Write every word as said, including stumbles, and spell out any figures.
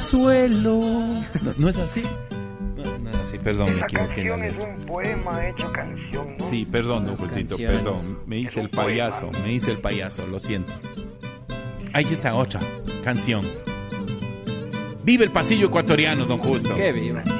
suelo. No, no es así. No, no es así, perdón, me equivoqué. Esa canción es un poema hecho canción, ¿no? Sí, perdón, don Julcito, perdón. Me hice el payaso, me hice el payaso, lo siento. Ahí está otra canción. Vive el pasillo ecuatoriano, don Justo. ¡Qué viva!